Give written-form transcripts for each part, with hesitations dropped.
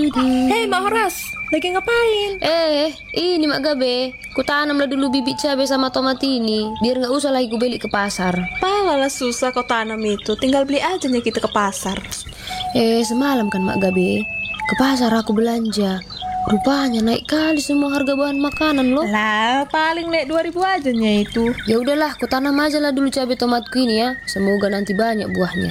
Hei Mak Horas, lagi ngapain? Ini Mak Gabe, ku tanamlah dulu bibit cabai sama tomat ini, biar nggak usah lagi ku beli ke pasar. Palalah susah kau tanam itu, tinggal beli aja nih kita ke pasar. Semalam kan Mak Gabe, ke pasar aku belanja. Rupanya naik kali semua harga bahan makanan loh. Lah, paling naik 2.000 aja nya itu. Ya udahlah, ku tanam aja lah dulu cabai tomatku ini ya. Semoga nanti banyak buahnya.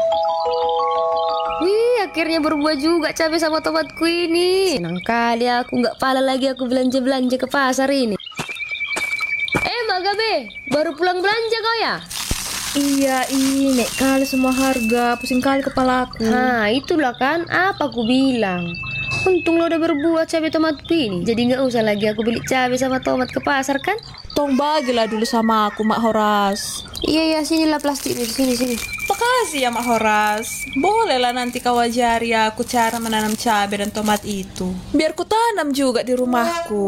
Wih, akhirnya berbuah juga cabai sama tomatku ini. Senang kali aku, nggak pala lagi aku belanja-belanja ke pasar ini. Mak Gabe, baru pulang belanja kau ya? Iya, ini naik kali semua harga, pusing kali kepalaku. Itulah kan apa aku bilang. Untung lo udah berbuah cabai tomatku ini, jadi nggak usah lagi aku beli cabai sama tomat ke pasar kan? Tong bagilah dulu sama aku Mak Horas. Iya, sinilah plastiknya, sini. Makasih ya Mak Horas. Bolehlah nanti kau ajari aku cara menanam cabai dan tomat itu, biar ku tanam juga di rumahku.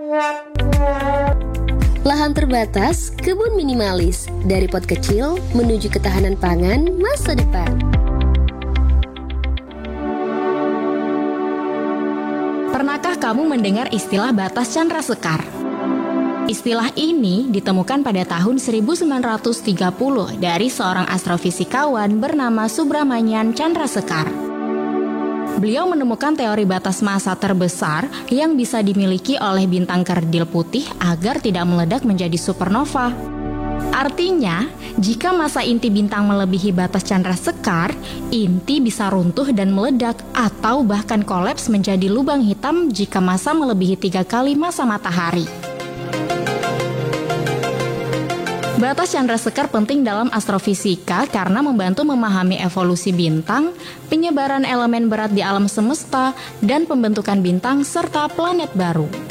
Lahan terbatas, kebun minimalis. Dari pot kecil menuju ketahanan pangan masa depan. Pernahkah kamu mendengar istilah batas Chandrasekhar? Istilah ini ditemukan pada tahun 1930 dari seorang astrofisikawan bernama Subrahmanyan Chandrasekhar. Beliau menemukan teori batas massa terbesar yang bisa dimiliki oleh bintang kerdil putih agar tidak meledak menjadi supernova. Artinya, jika massa inti bintang melebihi batas Chandrasekhar, inti bisa runtuh dan meledak atau bahkan kolaps menjadi lubang hitam jika massa melebihi 3 kali massa matahari. Batas Chandrasekhar penting dalam astrofisika karena membantu memahami evolusi bintang, penyebaran elemen berat di alam semesta, dan pembentukan bintang serta planet baru.